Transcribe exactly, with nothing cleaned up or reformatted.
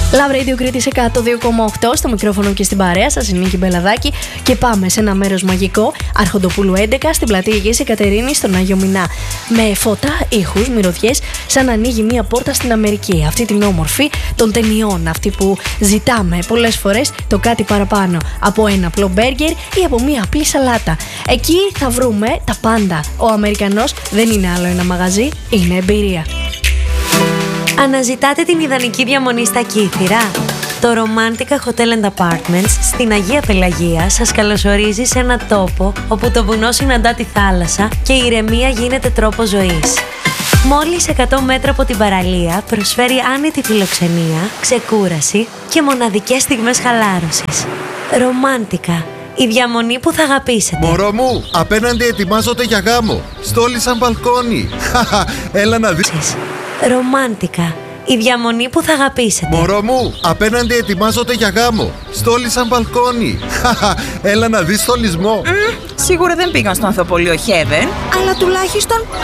Love Radio Κρήτης εκατό δύο κόμμα οκτώ, στο μικρόφωνο και στην παρέα σας, η Νίκη Μπελαδάκη. Και πάμε σε ένα μέρος μαγικό, Αρχοντοπούλου έντεκα, στην πλατεία Αγίας Εκατερίνης, στον Άγιο Μινά. Με φώτα, ήχους, μυρωδιές, σαν να ανοίγει μία πόρτα στην Αμερική. Αυτή την όμορφη των ταινιών, αυτή που ζητάμε πολλές φορές το κάτι παραπάνω από ένα απλό μπέργκερ ή από μία απλή σαλάτα. Εκεί θα βρούμε τα πάντα. Ο Αμερικανός δεν είναι άλλο ένα μαγαζί, είναι εμπειρία. Αναζητάτε την ιδανική διαμονή στα Κύθυρα? Το Romantica Hotel and Apartments στην Αγία Πελαγία σας καλωσορίζει σε ένα τόπο όπου το βουνό συναντά τη θάλασσα και η ηρεμία γίνεται τρόπος ζωής. Μόλις εκατό μέτρα από την παραλία προσφέρει άνετη φιλοξενία, ξεκούραση και μοναδικές στιγμές χαλάρωσης. Romantica, η διαμονή που θα αγαπήσετε. Μωρό μου, απέναντι ετοιμάζονται για γάμο. Στόλισαν μπαλκόνι. Έλα να δεις. Romantica, η διαμονή που θα αγαπήσετε. Μωρό μου, απέναντι ετοιμάζονται για γάμο. Στόλισαν μπαλκόνι. Έλα να δεις στολισμό. Mm, σίγουρα δεν πήγαν στο ανθοπολείο Heaven, αλλά τουλάχιστον